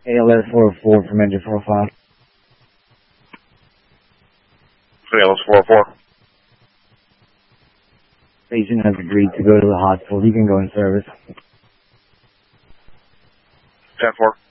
ALS 404 from engine profile. ALS 404. Patient has agreed to go to the hospital. He can go in service. 10-4.